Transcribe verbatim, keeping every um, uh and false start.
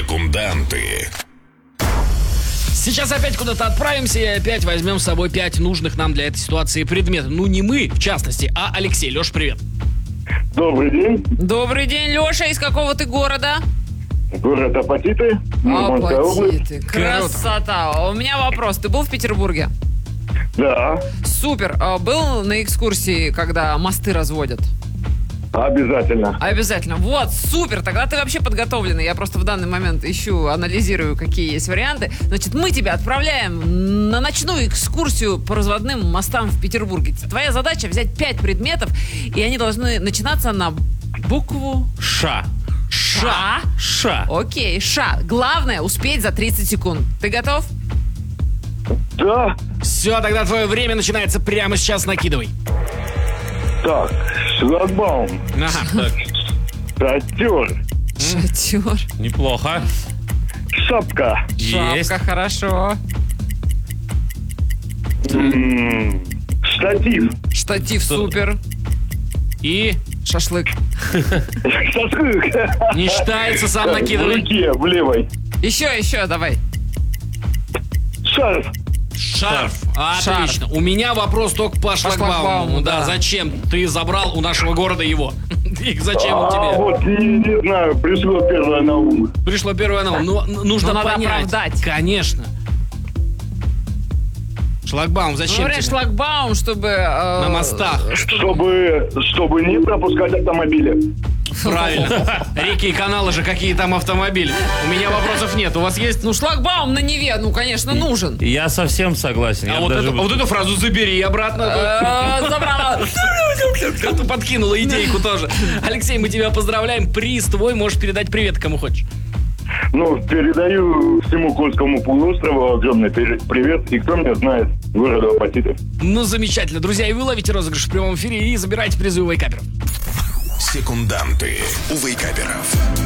Секунданты. Сейчас опять куда-то отправимся и опять возьмем с собой пять нужных нам для этой ситуации предметов. Ну, не мы, в частности, а Алексей. Леш, привет. Добрый день. Добрый день, Леша. Из какого ты города? Город Апатиты, Мурманская область. Апатиты. Красота. У меня вопрос. Ты был в Петербурге? Да, Супер. А был на экскурсии, когда мосты разводят? обязательно. Обязательно. Вот, супер. Тогда ты вообще подготовленный. Я просто в данный момент ищу, анализирую, какие есть варианты. Значит, мы тебя отправляем на ночную экскурсию по разводным мостам в Петербурге. Твоя задача взять пять предметов, и они должны начинаться на букву Ша. Ша. Ша. Окей, Ша. Главное успеть за тридцать секунд. Ты готов? Да, Все, тогда твое время начинается прямо сейчас. Накидывай. так, шлагбаум, Ага. шатер, Шатер. Неплохо. шапка, Есть. Шапка, хорошо. м, штатив, Штатив, супер. И Шашлык. шашлык. не считается, сам В накидывай. руке, в левой. Еще, еще, давай. Шарф. Шарф. Шарф. Отлично. У меня вопрос только по шлагбауму. шлагбауму, Да, да. зачем ты забрал у нашего города его? И зачем он А тебе? вот, не, не знаю, пришло первое на ум. Пришло первое на ум. Ну, н- нужно Но надо понять. оправдать. Конечно. Шлагбаум, зачем Говорят, тебе? шлагбаум, чтобы... э, На мостах. Чтобы, чтобы не пропускать автомобили. Правильно. Реки и каналы же, какие там автомобили. У меня вопросов нет. У вас есть? Ну, шлагбаум на Неве, ну, конечно, нужен. Я совсем согласен. А Я вот, даже... эту, а вот эту фразу забери обратно. Э, Забрала. Ты подкинула идейку тоже. Алексей, мы тебя поздравляем. Приз твой, можешь передать привет кому хочешь. Ну, передаю всему Кольскому полуострову огромный пер- привет. И кто меня знает, города Апатиты. Ну, замечательно. Друзья, и вы ловите розыгрыш в прямом эфире и забирайте призы у вейкаперов. Секунданты у вейкаперов.